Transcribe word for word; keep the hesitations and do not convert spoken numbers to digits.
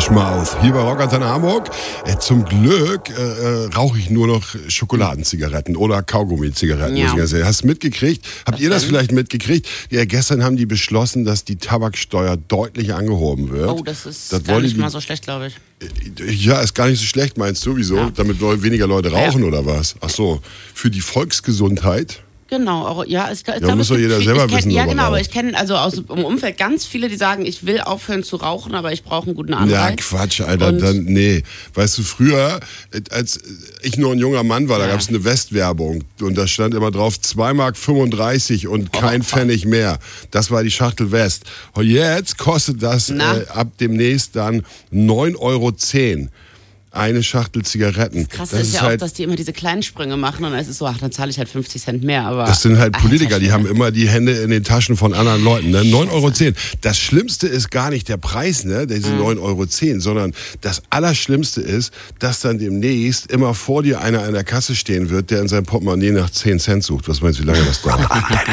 Portsmouth. Hier bei Rock Antenne Hamburg. Äh, zum Glück äh, rauche ich nur noch Schokoladenzigaretten oder Kaugummi-Zigaretten. Ja. Hast du das mitgekriegt? Habt Was ihr das denn? vielleicht mitgekriegt? Ja, gestern haben die beschlossen, dass die Tabaksteuer deutlich angehoben wird. Oh, das ist Das gar wollte nicht die- mal so schlecht, glaube ich. Ja, ist gar nicht so schlecht, meinst du? Wieso? Ja. Damit Leu- weniger Leute rauchen Ja. oder was? Ach so, für die Volksgesundheit. Genau, auch, ja, ich, ich Ja, glaube, muss es doch gibt jeder viel- selber ich kenn, wissen, Ja, ob er genau, aber raucht. ich kenne also aus dem Umfeld ganz viele, die sagen, ich will aufhören zu rauchen, aber ich brauche einen guten Anreiz. Ja, Quatsch, Alter. Und- Dann, nee. Weißt du, früher, äh, als ich noch ein junger Mann war, da Ja. gab es eine Westwerbung und da stand immer drauf zwei Mark fünfunddreißig und kein Oh, Pfennig mehr. Das war die Schachtel West. Und jetzt kostet das Na? äh, ab demnächst dann neun Euro zehn. Eine Schachtel Zigaretten. Krass das ist ja halt, auch, dass die immer diese kleinen Sprünge machen und es ist so, ach, dann zahle ich halt fünfzig Cent mehr. Aber Das sind halt Alter Politiker, die Schwede. haben immer die Hände in den Taschen von anderen Leuten. Ne? neun Euro zehn. Das Schlimmste ist gar nicht der Preis, ne? diese Mhm. neun Euro zehn, sondern das Allerschlimmste ist, dass dann demnächst immer vor dir einer an der Kasse stehen wird, der in seinem Portemonnaie nach zehn Cent sucht. Was meinst du, wie lange das dauert?